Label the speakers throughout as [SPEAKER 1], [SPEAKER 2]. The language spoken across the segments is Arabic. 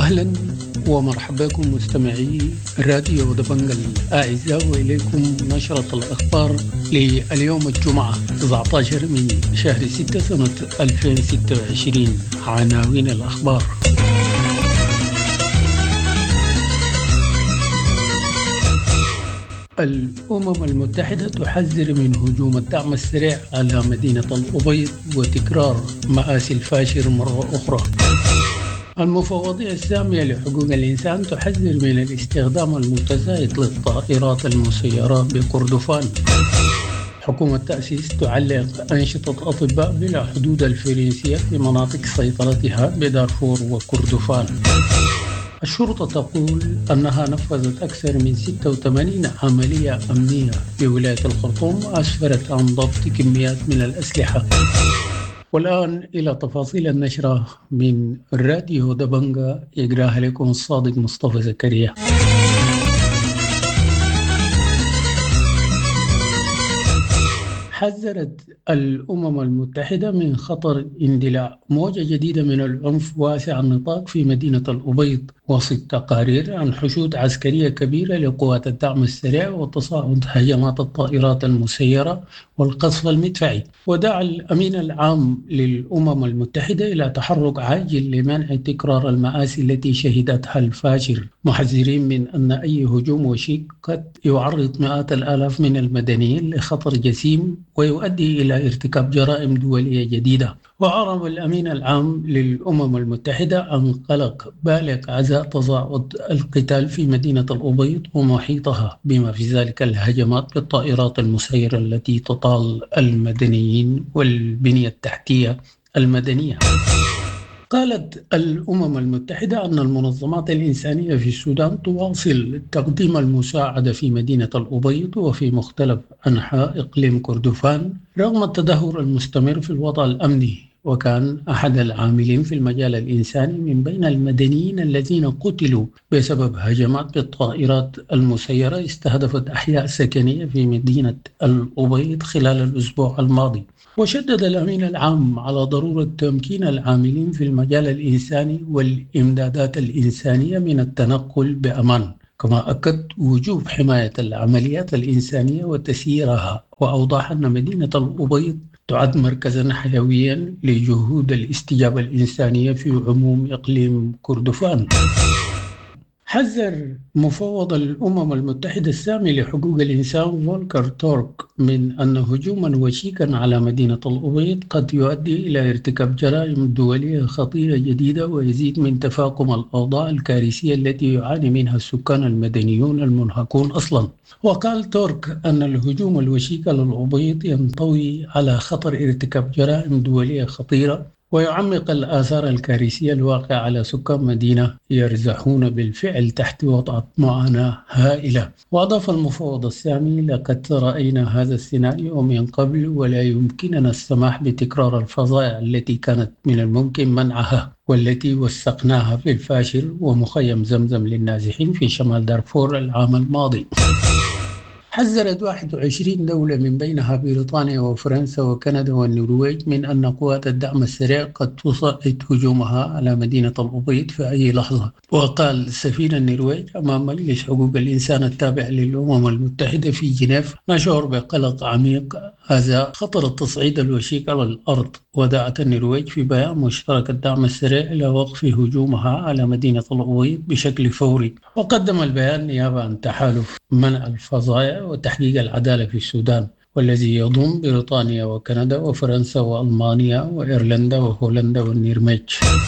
[SPEAKER 1] أهلا ومرحبا بكم مستمعي راديو دبنج الأعزاء، وإليكم نشرة الأخبار لليوم الجمعة 19 من شهر 6 سنة 2026. عناوين الأخبار: الأمم المتحدة تحذر من هجوم الدعم السريع على مدينة الأبيض وتكرار مآسي الفاشر مرة أخرى. المفوضية السامية لحقوق الإنسان تحذر من الاستخدام المتزايد للطائرات المسيرة بكردفان. حكومة تأسيس تعلق أنشطة أطباء بلا حدود الفرنسية في مناطق سيطرتها بدارفور وكردفان. الشرطة تقول أنها نفذت أكثر من 86 عملية أمنية في ولاية الخرطوم وأسفرت عن ضبط كميات من الأسلحة. والآن إلى تفاصيل النشرة من الراديو دبنجا، يقراها لكم الصادق مصطفى زكريا. حذرت الأمم المتحدة من خطر اندلاع موجة جديدة من العنف واسع النطاق في مدينة الأبيض، وسط تقارير عن حشود عسكرية كبيرة لقوات الدعم السريع وتصاعد هجمات الطائرات المسيرة والقصف المدفعي. ودعا الأمين العام للأمم المتحدة إلى تحرك عاجل لمنع تكرار المآسي التي شهدتها الفاجر، محذرين من أن أي هجوم وشيك قد يعرض مئات الآلاف من المدنيين لخطر جسيم ويؤدي إلى ارتكاب جرائم دولية جديدة. وأعرب الأمين العام للأمم المتحدة عن قلق بالغ عزاء تصاعد القتال في مدينة الأبيض ومحيطها، بما في ذلك الهجمات بالطائرات المسيرة التي تطال المدنيين والبنية التحتية المدنية. قالت الأمم المتحدة أن المنظمات الإنسانية في السودان تواصل تقديم المساعدة في مدينة الأبيض وفي مختلف أنحاء إقليم كردفان رغم التدهور المستمر في الوضع الأمني. وكان أحد العاملين في المجال الإنساني من بين المدنيين الذين قتلوا بسبب هجمات بالطائرات المسيرة استهدفت أحياء سكنية في مدينة الأبيض خلال الأسبوع الماضي. وشدد الأمين العام على ضرورة تمكين العاملين في المجال الإنساني والإمدادات الإنسانية من التنقل بأمان، كما أكد وجوب حماية العمليات الإنسانية وتسييرها. وأوضح أن مدينة الأبيض تعد مركزا حيويا لجهود الاستجابة الإنسانية في عموم إقليم كردفان. حذر مفوض الأمم المتحدة السامي لحقوق الإنسان فولكر تورك من أن هجوما وشيكا على مدينة الأبيض قد يؤدي إلى ارتكاب جرائم دولية خطيرة جديدة ويزيد من تفاقم الأوضاع الكارثية التي يعاني منها السكان المدنيون المنهكون أصلا. وقال تورك أن الهجوم الوشيك على الأبيض ينطوي على خطر ارتكاب جرائم دولية خطيرة ويعمق الآثار الكارثية الواقعة على سكان مدينة يرزحون بالفعل تحت وضع معاناة هائلة. وأضاف المفوض السامي: لقد رأينا هذا السيناريو من قبل ولا يمكننا السماح بتكرار الفظائع التي كانت من الممكن منعها والتي وثقناها في الفاشر ومخيم زمزم للنازحين في شمال دارفور العام الماضي. حذرت 21 دولة من بينها بريطانيا وفرنسا وكندا والنرويج من أن قوات الدعم السريع قد تصعد هجومها على مدينة الأبيض في أي لحظة. وقال سفير النرويج أمام مجلس حقوق الإنسان التابع للأمم المتحدة في جنيف: نشعر بقلق عميق هذا خطر التصعيد الوشيك على الأرض. ودعت النرويج في بيان مشترك الدعم السريع إلى وقف هجومها على مدينة الأبيض بشكل فوري. وقدم البيان نيابة عن تحالف منع الفظائع وتحقيق العدالة في السودان، والذي يضم بريطانيا وكندا وفرنسا وألمانيا وإيرلندا وهولندا والنرويج.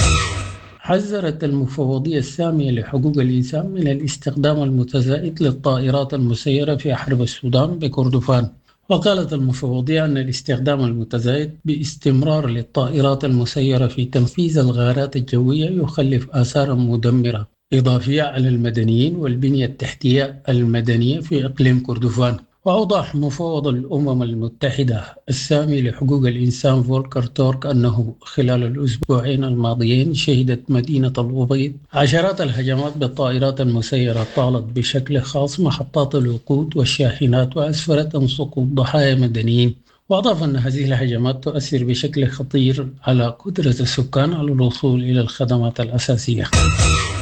[SPEAKER 1] حذرت المفوضية السامية لحقوق الإنسان من الاستخدام المتزايد للطائرات المسيرة في حرب السودان بكردفان. وقالت المفوضية أن الاستخدام المتزايد باستمرار للطائرات المسيرة في تنفيذ الغارات الجوية يخلف آثارا مدمرة إضافية على المدنيين والبنية التحتية المدنية في إقليم كردفان. وأوضح مفوض الأمم المتحدة السامي لحقوق الإنسان فولكر تورك أنه خلال الأسبوعين الماضيين شهدت مدينة الأبيض عشرات الهجمات بالطائرات المسيرة طالت بشكل خاص محطات الوقود والشاحنات وأسفرت عن سقوط ضحايا مدنيين. وأضاف أن هذه الهجمات تؤثر بشكل خطير على قدرة السكان على الوصول إلى الخدمات الأساسية.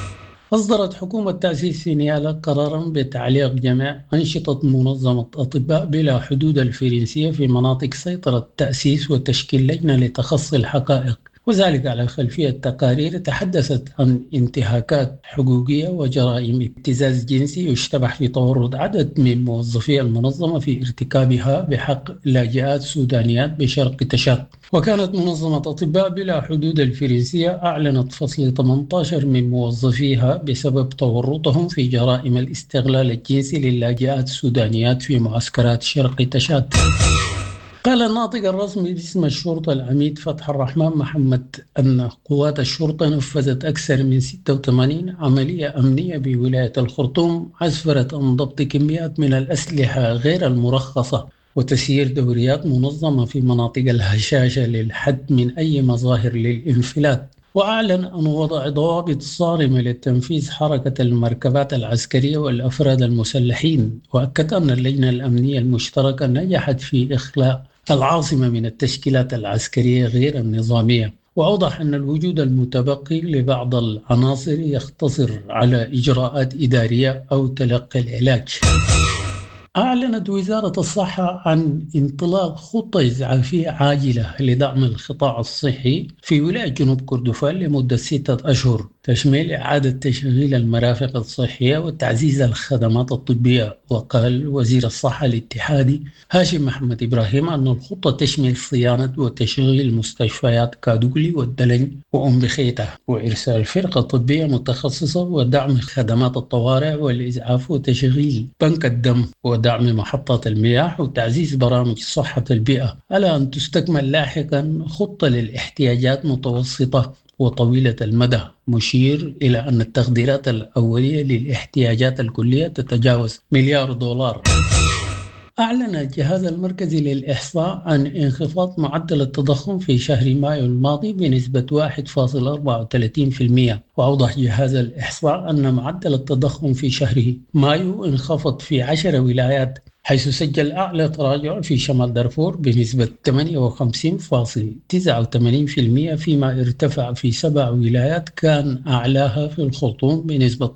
[SPEAKER 1] أصدرت حكومة تأسيس سينيالا قرارا بتعليق جميع أنشطة منظمة أطباء بلا حدود الفرنسية في مناطق سيطرة تأسيس وتشكيل لجنة لتخصي الحقائق، وذلك على خلفية تقارير تحدثت عن انتهاكات حقوقية وجرائم ابتزاز جنسي يشتبه في تورط عدد من موظفي المنظمة في ارتكابها بحق لاجئات سودانيات بشرق تشاد. وكانت منظمة أطباء بلا حدود الفرنسية أعلنت فصل 18 من موظفيها بسبب تورطهم في جرائم الاستغلال الجنسي للاجئات السودانيات في معسكرات شرق تشاد. قال الناطق الرسمي باسم الشرطة العميد فتح الرحمن محمد أن قوات الشرطة نفذت أكثر من 86 عملية أمنية بولاية الخرطوم أسفرت عن ضبط كميات من الأسلحة غير المرخصة وتسيير دوريات منظمة في مناطق الهشاشة للحد من أي مظاهر للانفلات. وأعلن عن وضع ضوابط صارمة لتنفيذ حركة المركبات العسكرية والأفراد المسلحين، وأكد أن اللجنة الأمنية المشتركة نجحت في إخلاء العاصمة من التشكيلات العسكرية غير النظامية، وأوضح أن الوجود المتبقي لبعض العناصر يقتصر على إجراءات إدارية أو تلقي العلاج. أعلنت وزارة الصحة عن انطلاق خطة إسعافية عاجلة لدعم القطاع الصحي في ولاية جنوب كردفان لمدة 6 أشهر، تشمل إعادة تشغيل المرافق الصحية وتعزيز الخدمات الطبية. وقال وزير الصحة الاتحادي هاشم محمد إبراهيم أن الخطة تشمل صيانة وتشغيل مستشفيات كادوغلي والدلنج وأم بخيتة، وإرسال فرقة طبية متخصصة، ودعم خدمات الطوارئ والإسعاف، وتشغيل بنك الدم، ودعم محطات المياه، وتعزيز برامج صحة البيئة، على أن تستكمل لاحقا خطة للاحتياجات متوسطة وطويلة المدى، مشير إلى أن التقديرات الأولية للاحتياجات الكلية تتجاوز $1,000,000,000. أعلن الجهاز المركزي للإحصاء عن انخفاض معدل التضخم في شهر مايو الماضي بنسبة 1.34%، وأوضح جهاز الإحصاء أن معدل التضخم في شهر مايو انخفض في 10 ولايات، حيث سجل أعلى تراجع في شمال دارفور بنسبة 58.89%، فيما ارتفع في 7 ولايات كان أعلاها في الخرطوم بنسبة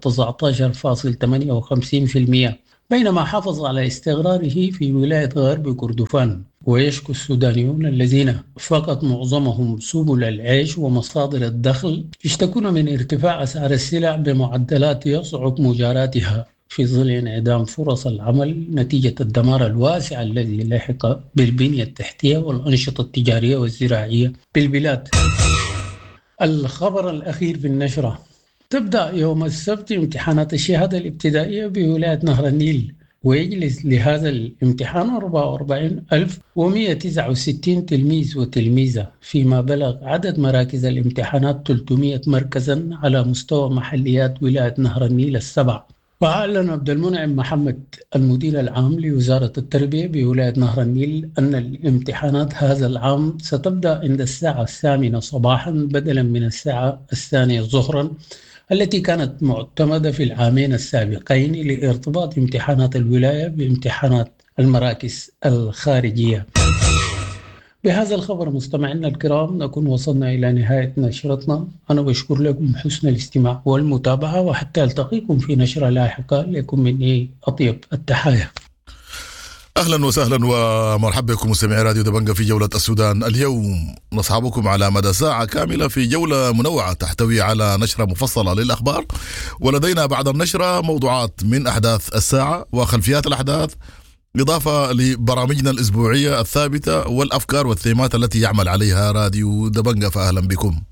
[SPEAKER 1] 19.58%، بينما حافظ على استقراره في ولاية غرب كردفان. ويشكو السودانيون الذين فقط معظمهم سبل العيش ومصادر الدخل يشتكون من ارتفاع أسعار السلع بمعدلات يصعب مجاراتها في ظل انعدام فرص العمل نتيجة الدمار الواسع الذي لحق بالبنية التحتية والأنشطة التجارية والزراعية بالبلاد. الخبر الأخير في النشرة: تبدأ يوم السبت امتحانات الشهادة الابتدائية بولاية نهر النيل، ويجلس لهذا الامتحان 44,169 تلميذ وتلميذة، فيما بلغ عدد مراكز الامتحانات 300 مركزا على مستوى محليات ولاية نهر النيل ال7. وأعلن عبد المنعم محمد المدير العام لوزارة التربية بولاية نهر النيل أن الامتحانات هذا العام ستبدأ عند الساعة 8 صباحا بدلا من الساعة 2 ظهرا التي كانت معتمدة في العامين السابقين لارتباط امتحانات الولاية بامتحانات المراكز الخارجية. بهذا الخبر مستمعينا الكرام نكون وصلنا إلى نهاية نشرتنا. أنا بشكر لكم حسن الاستماع والمتابعة، وحتى ألتقيكم في نشرة لاحقة. لكم مني أطيب التحايا.
[SPEAKER 2] أهلا وسهلا ومرحبا بكم مستمعي راديو دبنجة في جولة السودان. اليوم نصحبكم على مدى ساعة كاملة في جولة منوعة تحتوي على نشرة مفصلة للأخبار، ولدينا بعد النشرة موضوعات من أحداث الساعة وخلفيات الأحداث، إضافة لبرامجنا الأسبوعية الثابتة والأفكار والثيمات التي يعمل عليها راديو دبنجة. فأهلا بكم.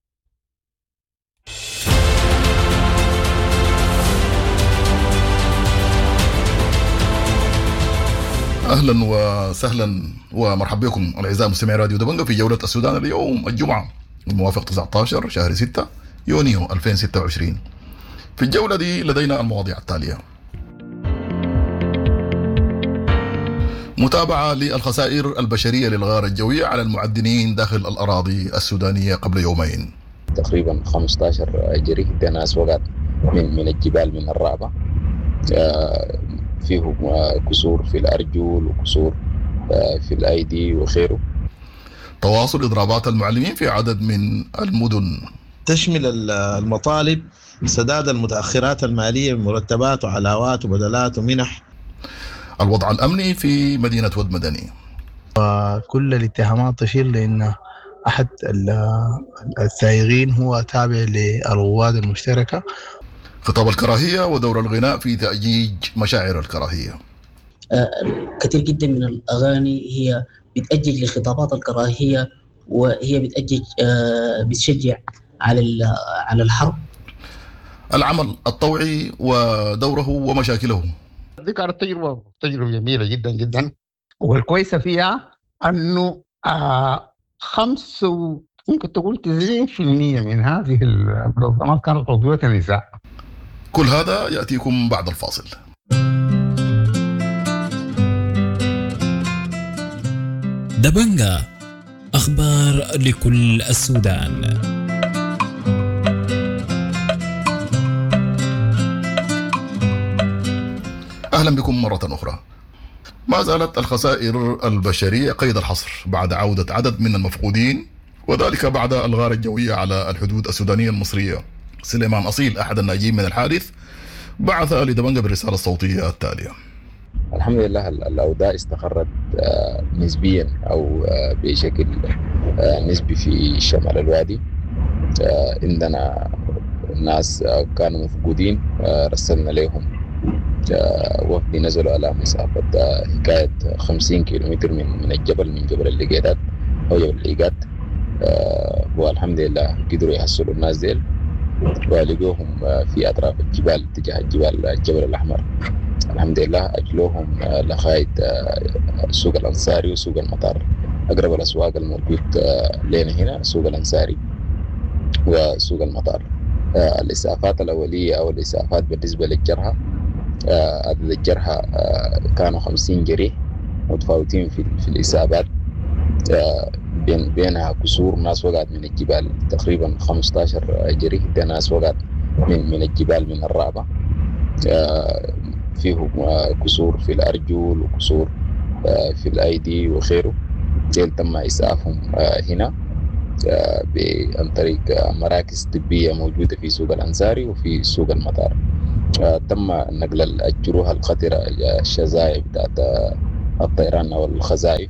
[SPEAKER 2] أهلا وسهلا ومرحبا بكم الأعزاء مستمعي راديو دبنجة في جولة السودان. اليوم الجمعة الموافق 19 شهر 6 يونيو 2026. في الجولة دي لدينا المواضيع التالية: متابعة للخسائر البشرية للغارة الجوية على المعدنين داخل الأراضي السودانية قبل يومين.
[SPEAKER 3] تقريبا 15 جريدة ناس وقعت من الجبال من الرعبة، فيه كسور في الأرجل وكسور في الأيدي وخيره.
[SPEAKER 2] تواصل إضرابات المعلمين في عدد من المدن
[SPEAKER 4] تشمل المطالب سداد المتأخرات المالية من مرتبات وعلاوات وبدلات ومنح.
[SPEAKER 2] الوضع الأمني في مدينة ود مدني،
[SPEAKER 5] كل الاتهامات تشير لأن أحد السائقين هو تابع للرواد المشتركة.
[SPEAKER 2] خطاب الكراهية ودور الغناء في تأجيج مشاعر الكراهية.
[SPEAKER 6] كثير جدا من الأغاني هي بتأجج لخطابات الكراهية، وهي بتأجج بتشجع على الحرب.
[SPEAKER 2] العمل الطوعي ودوره ومشاكله.
[SPEAKER 7] دي كانت تجربة جميلة جدا جدا، والكويسة فيها أنه ممكن تقول 90% من هذه المنظمات كانت عضوية النساء.
[SPEAKER 2] كل هذا يأتيكم بعد الفاصل.
[SPEAKER 8] دبنجة، أخبار لكل السودان.
[SPEAKER 2] أهلا بكم مرة أخرى. ما زالت الخسائر البشرية قيد الحصر بعد عودة عدد من المفقودين، وذلك بعد الغارة الجوية على الحدود السودانية المصرية. سليمان أصيل أحد الناجين من الحادث بعث لدبنجة بالرسالة الصوتية التالية.
[SPEAKER 3] الحمد لله الأوضاع استقرت نسبيا أو بشكل نسبي في شمال الوادي. عندنا الناس كانوا مفقودين، رسلنا لهم وفد نزلوا على مسافة حكاية 50 كيلومتر من الجبل، من جبل اللقيدات أو جبل اللقيدات. والحمد لله قدروا يحصلوا الناس ديل ولقوهم في أطراف الجبال اتجاه الجبل الأحمر. الحمد لله أجلوهم لغاية سوق الأنصاري وسوق المطار. أقرب الأسواق الموجود لنا هنا سوق الأنصاري وسوق المطار. الإسعافات الأولية أو الإسعافات بالنسبة للجرحى، عدد الجرحى كانوا 50 جريح متفاوتين في الإصابات، بينها كسور، ناس وقعت من الجبال تقريبا 15 جريح، ده ناس وقعت من الجبال من الرعبة، فيه كسور في الأرجل وكسور في الأيدي وغيره. تم إسعافهم هنا عن طريق مراكز طبية موجودة في سوق الأنصاري وفي سوق المطار. تم نقل الجروح الخطرة، الشظايف بتاعت الطيران أو الخزائف،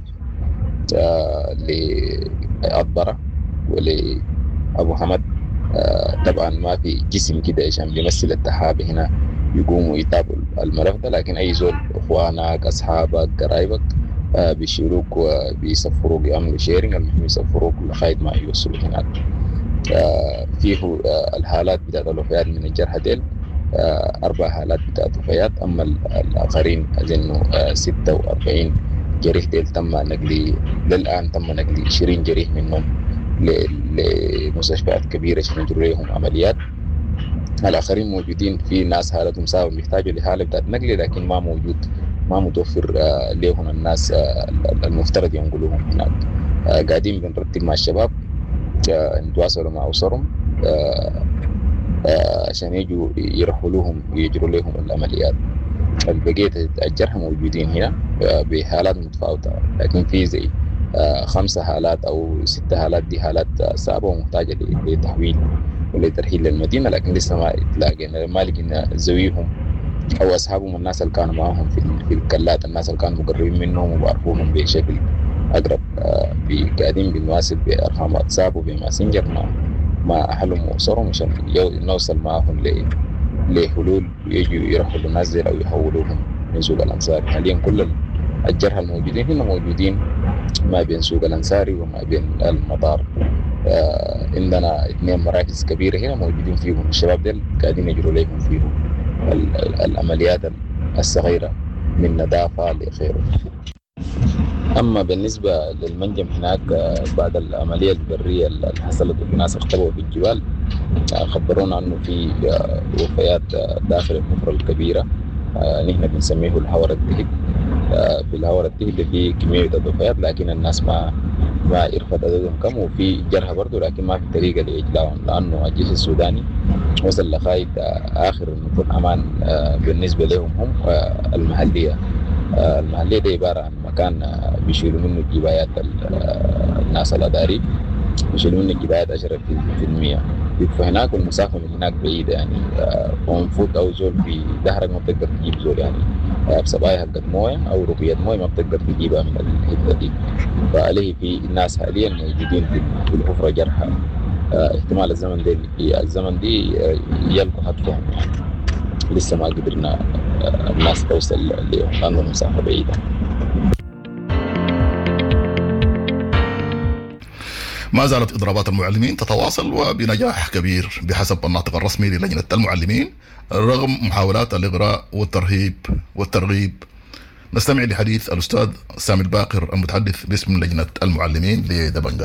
[SPEAKER 3] لأضبرة ولأبو حمد. طبعا ما في جسم كده عشان بيمثل التحابي هنا يقوموا يتابعوا الملف ده، لكن أي زول أخوانك أصحابك قرايبك بيشيلوك وبيسفروك، يعملوا شيرنج، المهم يسفروك لغاية ما يوصلوا هناك. فيه الحالات بتاعت الوفيات من الجرحى ديل 4 حالات بتاعت وفيات، أما الآخرين أظنوا 46 جريح ديل تم نقل للآن، تم نقل 20 جريح منهم لمستشفيات كبيرة عشان يجروا لهم عمليات. الآخرين موجودين، في ناس حالتهم صعبة بيحتاجوا لحالة بتاعت نقل، لكن ما متوفر لهم الناس المفترض ينقلوهم هناك. قاعدين بنرتب مع الشباب نتواصلوا مع أسرهم عشان يجوا يرحلوهم ويجروا لهم العمليات. البقية الجرحى موجودين هنا بحالات متفاوتة، لكن في زي 5 حالات أو 6 حالات دي حالات صعبة ومحتاجة لتحويل ولترحيل للمدينة، لكن لسه ما لقينا زويهم أو أصحابهم، الناس اللي كانوا معهم في الكلات، الناس اللي كانوا مقربين منهم وبعرفوهم بشكل أقرب. قاعدين بنواصل بأرقام واتساب وبماسنجر مع أهلهم وأسرهم عشان نوصل معهم لحلول يجوا يرحلوا الناس دي أو يحولوهم من سوق الأنصاري. حاليا كل الجرحى الموجودين هنا موجودين ما بين سوق الأنصاري وما بين المطار. عندنا 2 مراكز كبيرة هنا موجودين فيهم الشباب ديل قاعدين يجروا لهم فيهم العمليات الصغيرة من نظافة لغيره. أما بالنسبة للمنجم هناك بعد العملية البرية اللي حصلت والناس اختبوا في الجبال، خبرونا أنه في وفيات داخل الحفرة الكبيرة، نحن بنسميه الهور الدهب. في الهور الدهب في كمية الوفيات، لكن الناس ما عرفت عددهم كم، وفي جرحى برضو لكن ما في طريقة لإجلاهم، لأنه الجيش السوداني وصل لغاية آخر نقطة أمان بالنسبة لهم هم المحلية. المحلية دي عبارة عن مكان بيشيلوا منه الجبايات، الناس الأداري بيشيلوا منه الجبايات 10% بيدفع هناك والمسافة من هناك بعيدة يعني. ومفوت أو زول في ظهرك ما بتقدر تجيب زول يعني بصبايا حقت موية أو رقية موية ما بتقدر تجيبها من الحتة دي. فعليه في ناس حاليا موجودين في الحفرة جرحى. احتمال الزمن دي يلقوا خطفهم يعني. لسه ما قدرنا الناس توصل لأنه المسافة بعيدة.
[SPEAKER 2] ما زالت إضرابات المعلمين تتواصل وبنجاح كبير بحسب الناطق الرسمي للجنة المعلمين رغم محاولات الإغراء والترغيب. نستمع لحديث الأستاذ سامي الباقر المتحدث باسم لجنة المعلمين لدبنجا.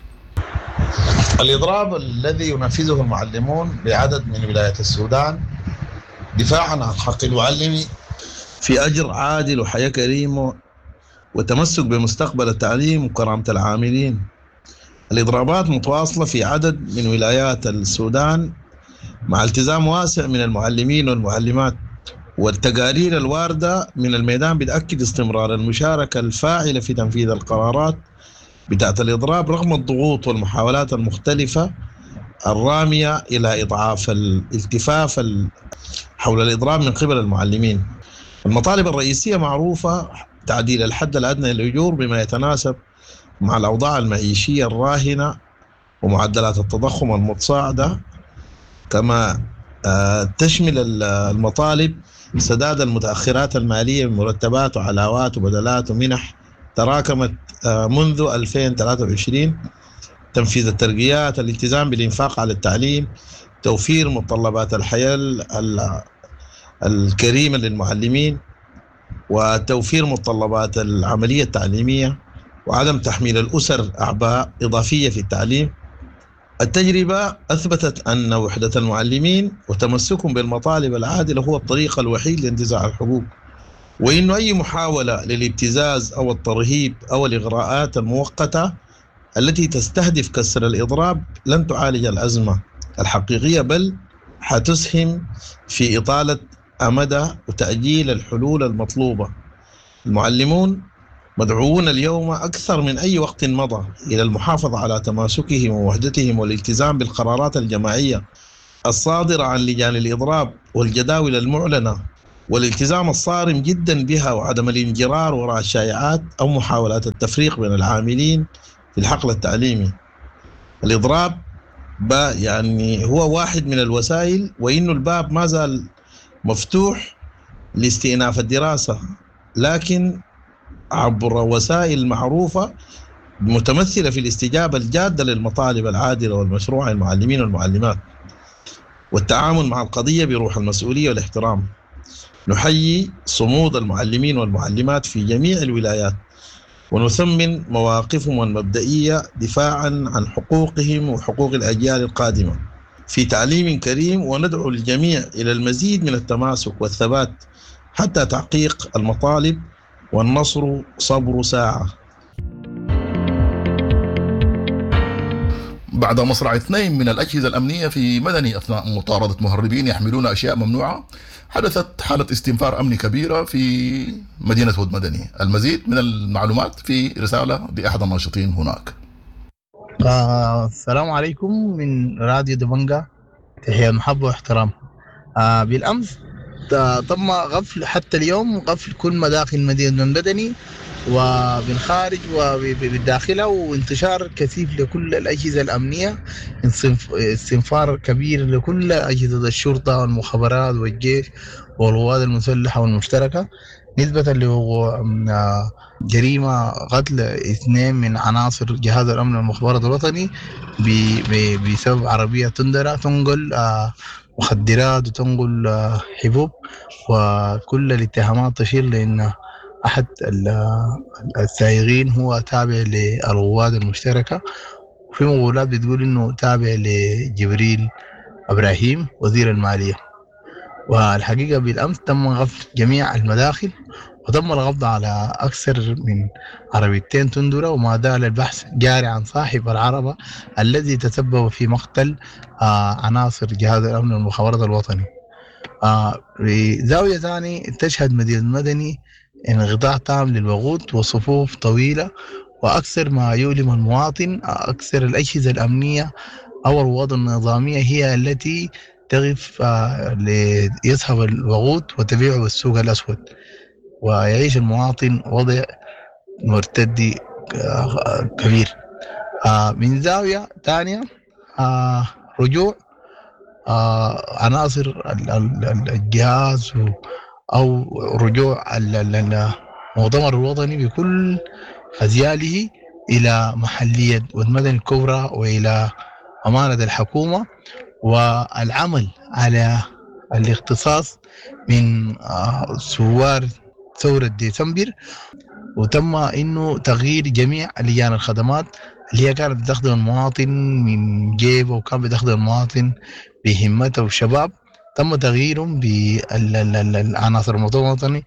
[SPEAKER 4] الإضراب الذي ينفذه المعلمون بعدد من ولايات السودان دفاعا عن حق المعلم في أجر عادل وحياة كريمة وتمسك بمستقبل التعليم وكرامة العاملين. الإضرابات متواصلة في عدد من ولايات السودان مع التزام واسع من المعلمين والمعلمات، والتقارير الواردة من الميدان بتأكد استمرار المشاركة الفاعلة في تنفيذ القرارات بتاعت الإضراب رغم الضغوط والمحاولات المختلفة الرامية إلى إضعاف الالتفاف حول الإضراب من قبل المعلمين. المطالب الرئيسية معروفة: تعديل الحد الأدنى للأجور بما يتناسب مع الأوضاع المعيشية الراهنة ومعدلات التضخم المتصاعدة، كما تشمل المطالب سداد المتأخرات المالية من مرتبات وعلاوات وبدلات ومنح تراكمت منذ 2023، تنفيذ الترقيات، الالتزام بالإنفاق على التعليم، توفير متطلبات الحياة الكريمة للمعلمين، وتوفير متطلبات العملية التعليمية، وعدم تحميل الأسر أعباء إضافية في التعليم. التجربة أثبتت أن وحدة المعلمين وتمسكهم بالمطالب العادلة هو الطريق الوحيد لانتزاع الحقوق، وإنه أي محاولة للابتزاز أو الترهيب أو الإغراءات المؤقتة التي تستهدف كسر الإضراب لن تعالج الأزمة الحقيقية، بل حتسهم في إطالة أمد وتأجيل الحلول المطلوبة. المعلمون مدعوون اليوم أكثر من أي وقت مضى إلى المحافظة على تماسكهم ووحدتهم والالتزام بالقرارات الجماعية الصادرة عن لجان الإضراب والجداول المعلنة، والالتزام الصارم جدا بها، وعدم الانجرار وراء الشائعات أو محاولات التفريق بين العاملين في الحقل التعليمي. الإضراب يعني هو واحد من الوسائل، وإنه الباب ما زال مفتوح لاستئناف الدراسة، لكن عبر وسائل معروفة متمثلة في الاستجابة الجادة للمطالب العادلة والمشروعة للمعلمين والمعلمات والتعامل مع القضية بروح المسؤولية والاحترام. نحيي صمود المعلمين والمعلمات في جميع الولايات ونثمن مواقفهم المبدئية دفاعا عن حقوقهم وحقوق الأجيال القادمة في تعليم كريم، وندعو الجميع إلى المزيد من التماسك والثبات حتى تحقيق المطالب، والنصر صبر ساعة.
[SPEAKER 2] بعد مصرع 2 من الأجهزة الأمنية في مدني أثناء مطاردة مهربين يحملون أشياء ممنوعة، حدثت حالة استنفار أمني كبيرة في مدينة هود مدني. المزيد من المعلومات في رسالة لأحد الناشطين هناك.
[SPEAKER 5] السلام عليكم من راديو دبنجا، تحية محبة واحترام. بالأمس تم غفل حتى اليوم غفل كل مداخل مدينة مدني وبالخارج وبالداخلة، وانتشار كثيف لكل الأجهزة الأمنية، استنفار كبير لكل أجهزة الشرطة والمخابرات والجيش والقوات المسلحة والمشتركة، نسبة لوقوع جريمة قتل 2 من عناصر جهاز الأمن والمخابرات الوطني بسبب عربية تندرة تنقل مخدرات وتنقل حبوب، وكل الاتهامات تشير لأن أحد السائقين هو تابع للقوات المشتركة، وفي مقولات بتقول إنه تابع لجبريل إبراهيم وزير المالية. والحقيقة بالأمس تم غفل جميع المداخل، وتم القبض على أكثر من عربيتين تندرة، وما زال البحث جاري عن صاحب العربة الذي تسبب في مقتل عناصر جهاز الأمن والمخابرات الوطني. بزاوية ثانية تشهد مدينة مدني انقطاع تام للوقود وصفوف طويلة، وأكثر ما يؤلم المواطن أكثر الأجهزة الأمنية أو الرواد النظامية هي التي تقف ليسحب الوقود وتبيعه بالسوق الأسود، ويعيش المواطن وضع مرتدي كبير. من زاوية ثانية رجوع عناصر الجهاز أو رجوع المؤتمر الوطني بكل أزياله إلى محلية والمدن الكبرى وإلى أمانة الحكومة، والعمل على الاختصاص من ثوار ثورة ديسمبر. وتم إنه تغيير جميع لجان الخدمات اللي هي كانت بتخدم المواطن من جيبه وكان بتخدم المواطن بهمته والشباب، تم تغييرهم بالعناصر المؤتمر الوطني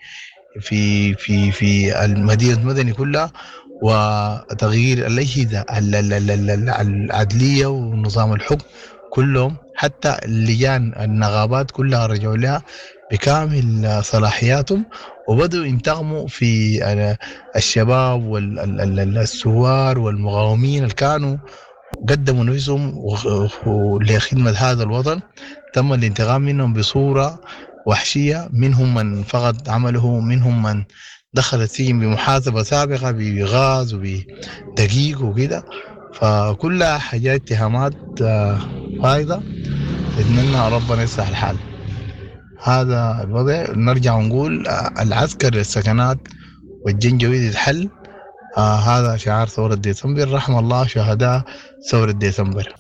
[SPEAKER 5] في المدينة المدني كلها، وتغيير الأجهزة العدلية ونظام الحكم كلهم، حتى اللجان النغابات كلها رجعوا لها بكامل صلاحياتهم، وبدأوا ينتقموا في الشباب والثوار والمقاومين اللي كانوا قدموا نفسهم لخدمة هذا الوطن. تم الانتقام منهم بصورة وحشية، منهم من فقد عمله، منهم من دخل السجن بمحاسبة سابقة بغاز وبدقيق وكده، فكلها حاجات اتهامات فايضة. نتمنى ربنا يصلح الحال. هذا الوضع. نرجع ونقول العسكر للسكنات والجنجويد يتحل. هذا شعار ثورة ديسمبر. رحم الله شهداء ثورة ديسمبر.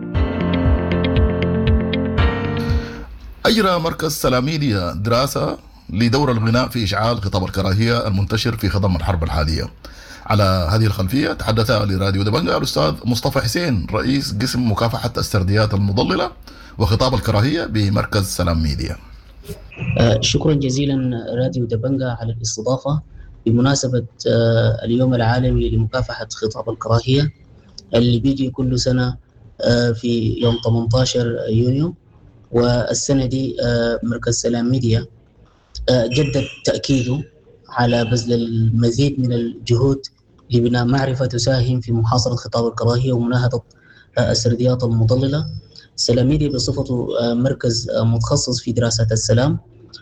[SPEAKER 2] أجرى مركز سلاميديا دراسة لدور الغناء في إشعال خطاب الكراهية المنتشر في خضم الحرب الحالية. على هذه الخلفية تحدث لراديو دبنجة الأستاذ مصطفى حسين رئيس قسم مكافحة السرديات المضللة وخطاب الكراهية بمركز سلام ميديا.
[SPEAKER 6] شكرا جزيلا راديو دبنجة على الاستضافة بمناسبة اليوم العالمي لمكافحة خطاب الكراهية اللي بيجي كل سنة في يوم 18 يونيو. والسنة دي مركز سلام ميديا جدد تأكيده على بذل المزيد من الجهود لبناء معرفة تساهم في محاصرة خطاب الكراهية ومناهضة السرديات المضللة. سلام ميديا بصفته مركز متخصص في دراسة السلام،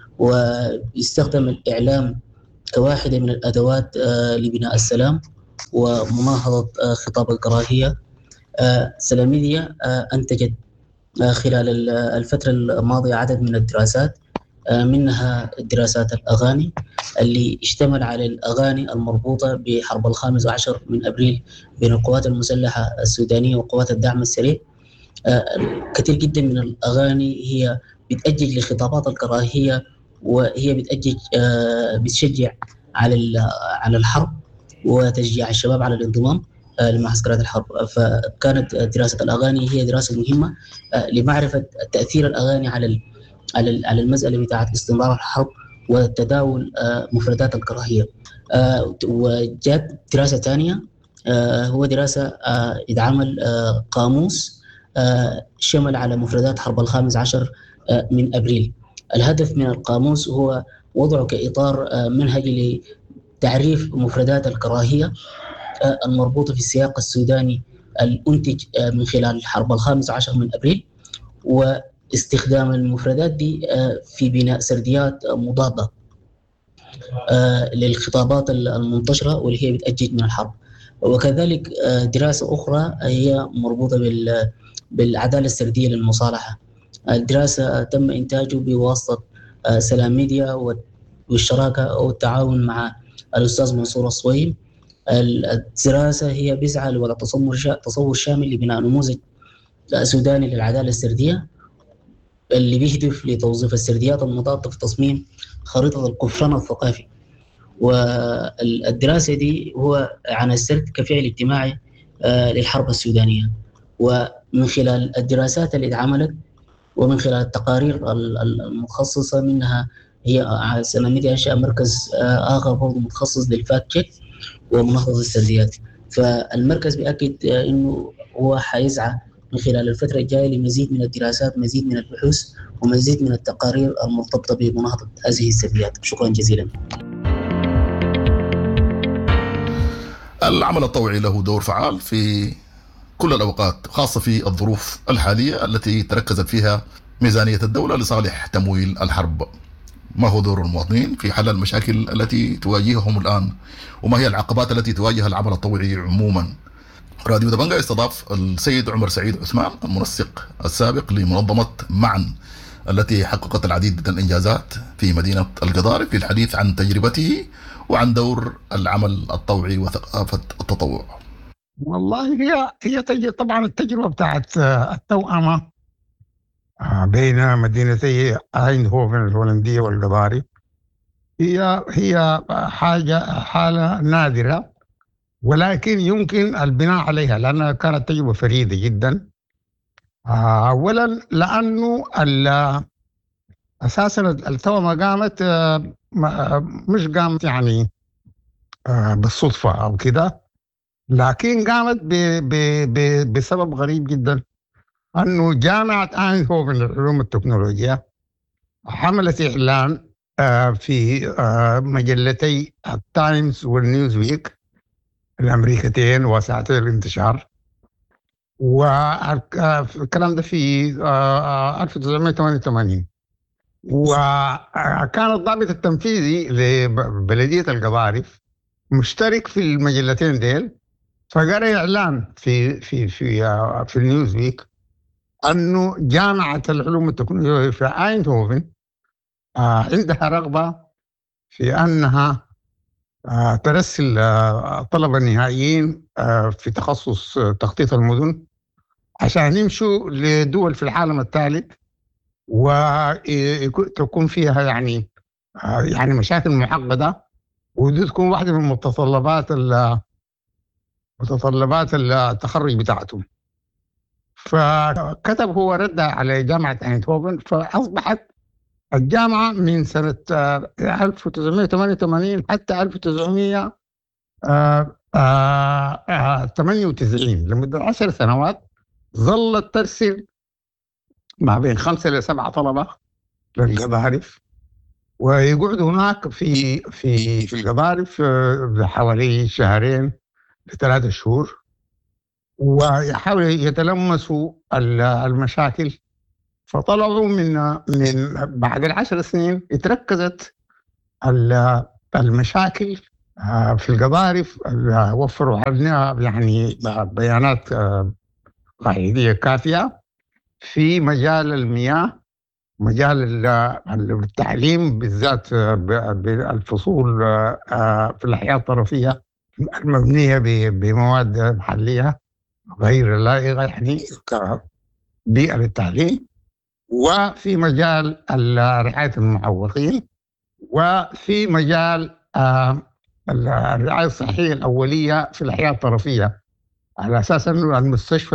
[SPEAKER 6] ويستخدم الإعلام كواحدة من الأدوات لبناء السلام ومناهضة خطاب الكراهية. سلام ميديا أنتجت خلال الفترة الماضية عدد من الدراسات، منها دراسات الأغاني اللي اشتمل على الأغاني المربوطة بحرب 15 من أبريل بين القوات المسلحة السودانية وقوات الدعم السريع. كثير جدا من الأغاني هي بتأجج لخطابات الكراهية، وهي بتشجع على الحرب وتشجيع الشباب على الانضمام لمعسكرات الحرب. فكانت دراسة الأغاني هي دراسة مهمة لمعرفة تأثير الأغاني على المسألة بتاعت استمرار الحرب وتداول مفردات الكراهية. وجاءت دراسة ثانية، هو دراسة يتعمل قاموس شمل على مفردات حرب 15 من أبريل. الهدف من القاموس هو وضعه كإطار منهجي لتعريف مفردات الكراهية المربوطة في السياق السوداني الأنتج من خلال حرب 15 من أبريل، واستخدام المفردات دي في بناء سرديات مضادة للخطابات المنتشرة واللي هي بتأجج من الحرب. وكذلك دراسة أخرى هي مربوطة بالعدالة السردية للمصالحة. الدراسة تم إنتاجه بواسطة سلام ميديا والشراكة أو التعاون مع الأستاذ منصور الصويم. الدراسة هي بيسعى لوضع تصور شامل لبناء نموذج سوداني للعدالة السردية اللي بيهدف لتوظيف السرديات المضادة في تصميم خريطة القفران الثقافي. والدراسة دي هو عن السرد كفعل اجتماعي للحرب السودانية. ومن خلال الدراسات اللي اتعملت ومن خلال التقارير المتخصصة منها هي سلام ميديا أنشأ مركز آخر برضه متخصص للفاكت تشيك ومناهضة السرديات. فالمركز بيأكد إنه هو حيسعى من خلال الفترة الجاية لمزيد من الدراسات، مزيد من البحوث ومزيد من التقارير المرتبطة بمناهضة هذه السرديات. شكرا جزيلا.
[SPEAKER 2] العمل الطوعي له دور فعال في كل الأوقات، خاصة في الظروف الحالية التي تركزت فيها ميزانية الدولة لصالح تمويل الحرب. ما هو دور المواطنين في حل المشاكل التي تواجههم الآن؟ وما هي العقبات التي تواجه العمل الطوعي عموما؟ راديو دبنجا استضاف السيد عمر سعيد عثمان، المنسق السابق لمنظمة معا التي حققت العديد من الإنجازات في مدينة القضارف، للحديث عن تجربته وعن دور العمل الطوعي وثقافة التطوع.
[SPEAKER 7] والله هي طبعا التجربة بتاعت التوأمة بين مدينتي ايندهوفن الهولندية والقضارف هي حالة نادرة، ولكن يمكن البناء عليها لأنها كانت تجربة فريدة جدا. أولا لأنه أساسا التوأمة قامت مش قامت يعني بالصدفة أو كده، لكن قامت بسبب غريب جدا، أنه جامعة ايندهوفن للعلوم التكنولوجيا حملت إعلان في مجلتي التايمز والنيوز ويك الأمريكتين وساعتي الانتشار، والكلام ده في 1988. وكان الضابط التنفيذي لبلدية القضارف مشترك في المجلتين ديل، فقرأ إعلان في النيوز ويك أنه جامعة العلوم التكنولوجية في ايندهوفن عندها رغبة في أنها ترسل طلبة نهائيين في تخصص تخطيط المدن عشان يمشوا لدول في العالم الثالث وتكون فيها يعني مشاكل معقدة، ودي تكون واحدة من متطلبات التخرج بتاعتهم. فكتب هو رد على جامعة ايندهوفن، فأصبحت الجامعة من سنة 1988 حتى 1998 لمدة 10 سنوات ظلت ترسل ما بين 5 إلى 7 طلبة للقضارف، ويقعدوا هناك في القضارف حوالي 2 ل3 شهور، ويحاولوا يتلمسوا المشاكل. فطلعوا من بعد 10 سنين اتركزت المشاكل في القضارف، وفروا علينا يعني بيانات قاعدية كافية في مجال المياه، مجال التعليم بالذات بالفصول في الأحياء الطرفية المبنية بمواد محلية غير لائقة يعني كبيئة للتعليم، وفي مجال رعاية المعوقين، وفي مجال الرعاية الصحية الأولية في الأحياء الطرفية، على أساس أنه المستشفى